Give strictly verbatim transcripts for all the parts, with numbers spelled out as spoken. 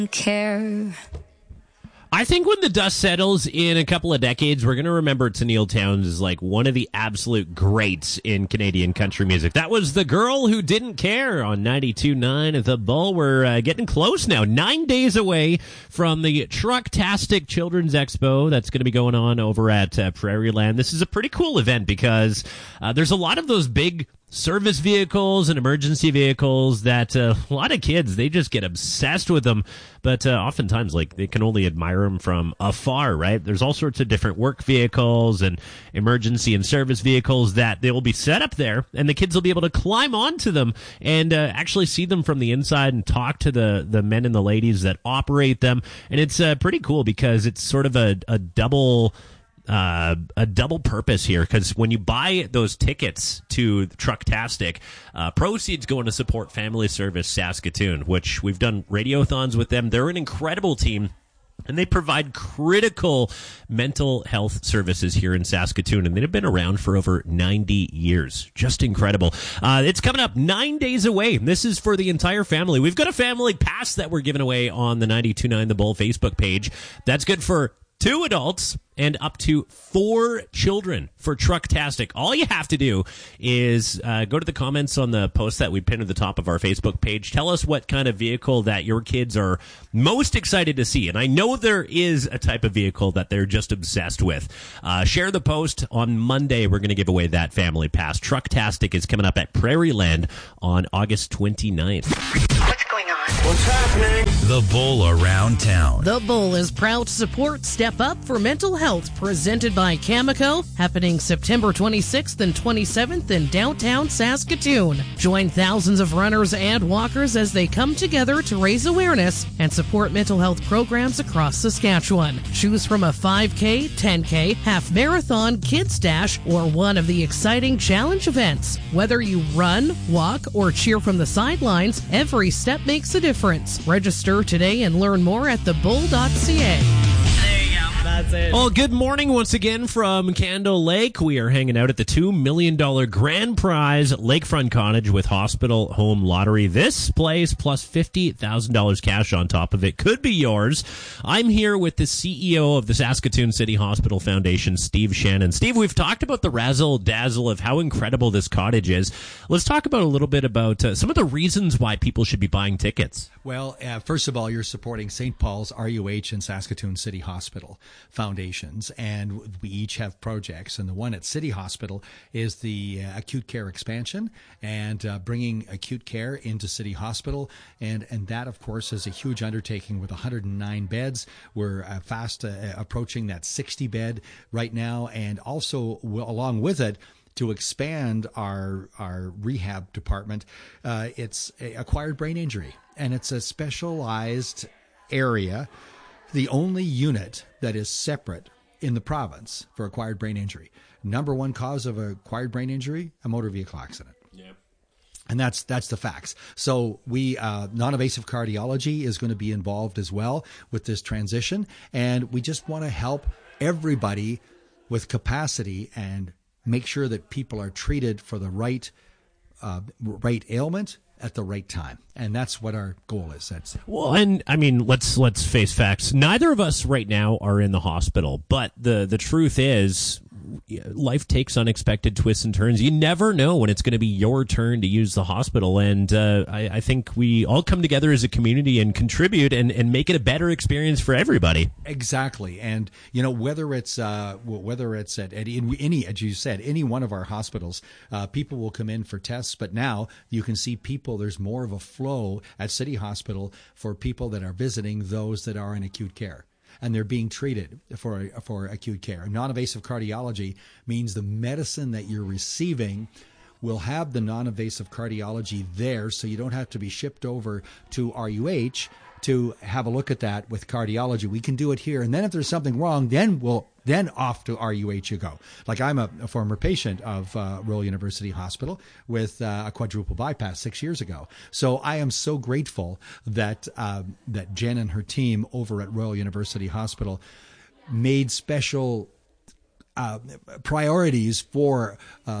care. I think when the dust settles in a couple of decades, we're going to remember Tenille Townes as like one of the absolute greats in Canadian country music. That was The Girl Who Didn't Care on ninety-two point nine at The Bull. We're uh, getting close now, nine days away from the Trucktastic Children's Expo that's going to be going on over at uh, Prairie Land. This is a pretty cool event because uh, there's a lot of those big service vehicles and emergency vehicles that uh, a lot of kids, they just get obsessed with them. But uh, oftentimes, like, they can only admire them from afar, right? There's all sorts of different work vehicles and emergency and service vehicles that they will be set up there, and the kids will be able to climb onto them and uh, actually see them from the inside and talk to the, the men and the ladies that operate them. And it's uh, pretty cool because it's sort of a, a double... Uh, a double purpose here, because when you buy those tickets to Trucktastic, uh, proceeds go to support Family Service Saskatoon, which we've done radiothons with them. They're an incredible team, and they provide critical mental health services here in Saskatoon, and they've been around for over ninety years. Just incredible. Uh, it's coming up nine days away. This is for the entire family. We've got a family pass that we're giving away on the ninety-two point nine The Bull Facebook page. That's good for two adults and up to four children for Trucktastic. All you have to do is uh, go to the comments on the post that we pinned at the top of our Facebook page. Tell us what kind of vehicle that your kids are most excited to see. And I know there is a type of vehicle that they're just obsessed with. Uh, share the post. On Monday, we're going to give away that family pass. Trucktastic is coming up at Prairie Land on August twenty-ninth. What's going on? What's happening? The Bull Around Town. The Bull is proud to support Step Up for Mental Health, presented by Cameco, happening September twenty-sixth and twenty-seventh in downtown Saskatoon. Join thousands of runners and walkers as they come together to raise awareness and support mental health programs across Saskatchewan. Choose from a five K, ten K, half marathon, kids dash, or one of the exciting challenge events. Whether you run, walk, or cheer from the sidelines, every step makes a difference. Register today and learn more at the bull dot c a. That's it. Well, good morning once again from Candle Lake. We are hanging out at the two million dollars grand prize lakefront cottage with Hospital Home Lottery. This place plus fifty thousand dollars cash on top of it could be yours. I'm here with the C E O of the Saskatoon City Hospital Foundation, Steve Shannon. Steve, we've talked about the razzle dazzle of how incredible this cottage is. Let's talk about a little bit about uh, some of the reasons why people should be buying tickets. Well, uh, first of all, you're supporting Saint Paul's, R U H, and Saskatoon City Hospital foundations, and we each have projects. And the one at City Hospital is the uh, acute care expansion and uh, bringing acute care into City Hospital. And, and that, of course, is a huge undertaking with one hundred nine beds. We're uh, fast uh, approaching that sixty bed right now. And also, w- along with it, to expand our our rehab department, uh, it's a acquired brain injury, and it's a specialized area, the only unit that is separate in the province for acquired brain injury. Number one cause of acquired brain injury, a motor vehicle accident. Yeah. And that's that's the facts. So we uh, non-invasive cardiology is going to be involved as well with this transition, and we just want to help everybody with capacity and make sure that people are treated for the right uh, right ailment at the right time. And that's what our goal is. That's well, and I mean, let's let's face facts. Neither of us right now are in the hospital, but the the truth is, life takes unexpected twists and turns. You never know when it's going to be your turn to use the hospital. And uh, I, I think we all come together as a community and contribute and, and make it a better experience for everybody. Exactly. And, you know, whether it's uh, whether it's at any, any, as you said, any one of our hospitals, uh, people will come in for tests. But now you can see people, there's more of a flow at City Hospital for people that are visiting those that are in acute care. And they're being treated for for acute care. Non-invasive cardiology means the medicine that you're receiving will have the non-invasive cardiology there, so you don't have to be shipped over to R U H to have a look at that with cardiology. We can do it here, and then if there's something wrong, then we'll then off to R U H you go. Like I'm a, a former patient of uh, Royal University Hospital with uh, a quadruple bypass six years ago. So I am so grateful that uh, that Jen and her team over at Royal University Hospital made special uh, priorities for uh,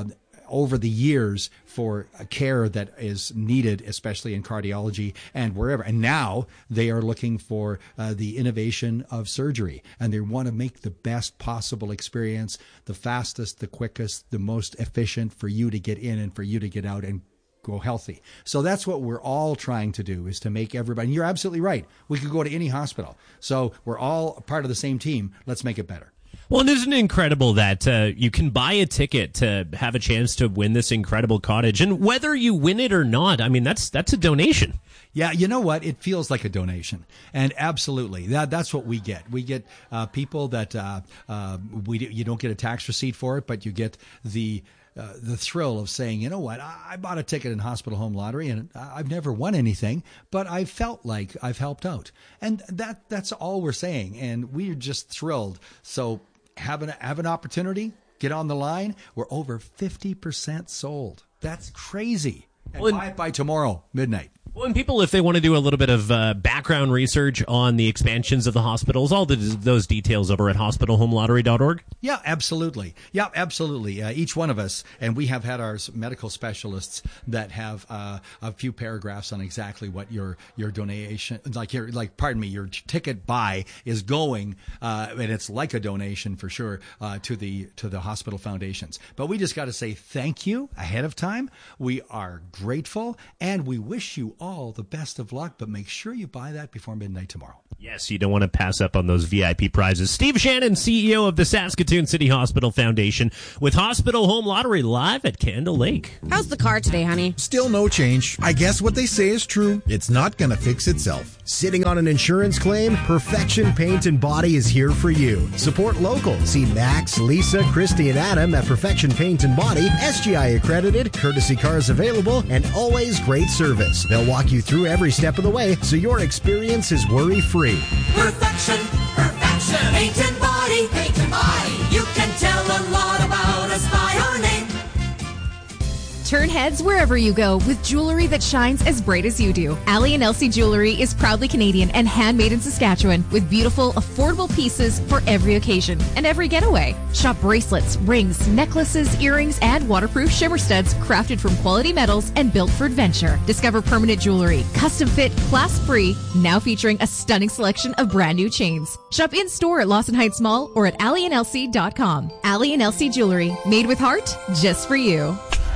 over the years for care that is needed, especially in cardiology and wherever. And now they are looking for uh, the innovation of surgery, and they want to make the best possible experience, the fastest, the quickest, the most efficient for you to get in and for you to get out and go healthy. So that's what we're all trying to do, is to make everybody, and you're absolutely right, we could go to any hospital. So we're all part of the same team. Let's make it better. Well, and isn't it incredible that uh, you can buy a ticket to have a chance to win this incredible cottage? And whether you win it or not, I mean, that's that's a donation. Yeah, you know what? It feels like a donation. And absolutely, that that's what we get. We get uh, people that uh, uh, we you don't get a tax receipt for it, but you get the Uh, the thrill of saying, you know what, I, I bought a ticket in Hospital Home Lottery, and I've never won anything, but I felt like I've helped out. And that that's all we're saying. And we're just thrilled. So have an, have an opportunity, get on the line. We're over fifty percent sold. That's crazy. And well, buy it by tomorrow, midnight. Well, and people, if they want to do a little bit of uh, background research on the expansions of the hospitals, all the, those details over at hospital home lottery dot org. Yeah, absolutely. Yeah, absolutely. Uh, each one of us, and we have had our medical specialists that have uh, a few paragraphs on exactly what your your donation, like your like, pardon me, your ticket buy is going, uh, and it's like a donation for sure uh, to the to the hospital foundations. But we just got to say thank you ahead of time. We are grateful, and we wish you all the best of luck, but make sure you buy that before midnight tomorrow. Yes, you don't want to pass up on those V I P prizes. Steve Shannon, C E O of the Saskatoon City Hospital Foundation, with Hospital Home Lottery live at Candle Lake. How's the car today, honey? Still no change. I guess what they say is true. It's not going to fix itself. Sitting on an insurance claim? Perfection Paint and Body is here for you. Support local. See Max, Lisa, Christy, and Adam at Perfection Paint and Body, S G I accredited, courtesy cars available, and always great service. They'll walk you through every step of the way so your experience is worry-free. Perfection, perfection, paint and body, paint and body. You can tell a lot about us by our name. Turn heads wherever you go with jewelry that shines as bright as you do. Ali and Elsie Jewelry is proudly Canadian and handmade in Saskatchewan with beautiful, affordable pieces for every occasion and every getaway. Shop bracelets, rings, necklaces, earrings, and waterproof shimmer studs crafted from quality metals and built for adventure. Discover permanent jewelry, custom fit, class free, now featuring a stunning selection of brand new chains. Shop in store at Lawson Heights Mall or at ali and elsie dot com. Ali and Elsie Jewelry, made with heart, just for you.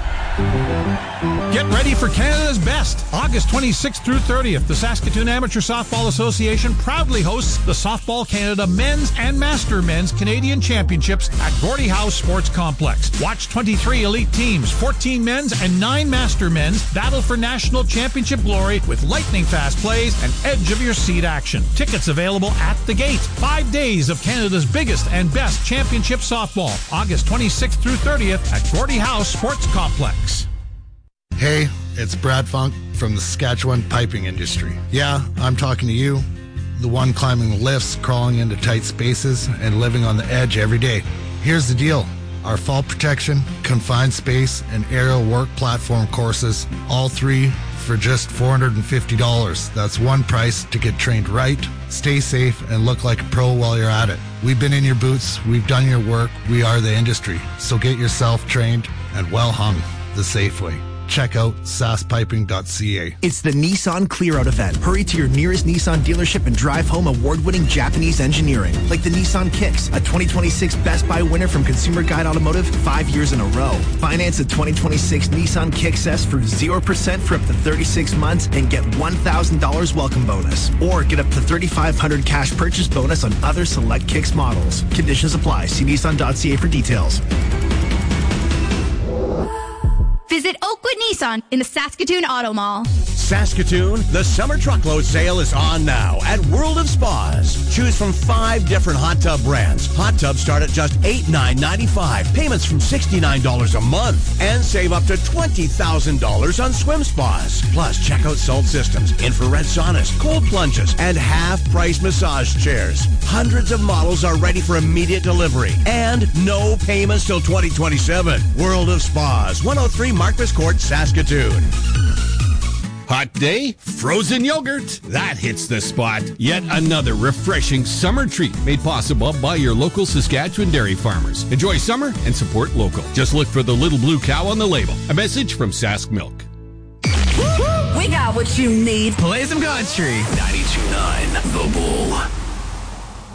Get ready for Canada's Best. August twenty-sixth through thirtieth, the Saskatoon Amateur Softball Association proudly hosts the Softball Canada Men's and Master Men's Canadian Championships at Gordie Howe Sports Complex. Watch twenty-three elite teams, fourteen men's and nine master men's battle for national championship glory with lightning-fast plays and edge-of-your-seat action. Tickets available at the gate. Five days of Canada's biggest and best championship softball. August twenty-sixth through thirtieth at Gordie Howe Sports Complex. Hey, it's Brad Funk from the Saskatchewan piping industry. Yeah, I'm talking to you, the one climbing lifts, crawling into tight spaces, and living on the edge every day. Here's the deal. Our fall protection, confined space, and aerial work platform courses, all three for just four hundred fifty dollars. That's one price to get trained right, stay safe, and look like a pro while you're at it. We've been in your boots, we've done your work, we are the industry. So get yourself trained and well hung the safe way. Check out sass piping dot c a. It's the Nissan Clear Out event. Hurry to your nearest Nissan dealership and drive home award-winning Japanese engineering, like the Nissan Kicks, a twenty twenty-six Best Buy winner from Consumer Guide Automotive five years in a row. Finance the twenty twenty-six Nissan Kicks S for zero percent for up to thirty-six months and get one thousand dollars welcome bonus. Or get up to thirty-five hundred dollars cash purchase bonus on other select Kicks models. Conditions apply. See nissan dot c a for details. Visit Oakwood Nissan in the Saskatoon Auto Mall. Saskatoon, the summer truckload sale is on now at World of Spas. Choose from five different hot tub brands. Hot tubs start at just eight thousand nine hundred ninety-five dollars. Payments from sixty-nine dollars a month. And save up to twenty thousand dollars on swim spas. Plus, check out salt systems, infrared saunas, cold plunges, and half-price massage chairs. Hundreds of models are ready for immediate delivery. And no payments till twenty twenty-seven. World of Spas, one oh three Marquis Court, Saskatoon. Hot day? Frozen yogurt. That hits the spot. Yet another refreshing summer treat made possible by your local Saskatchewan dairy farmers. Enjoy summer and support local. Just look for the little blue cow on the label. A message from Sask Milk. We got what you need. Play some country. ninety-two point nine The Bull.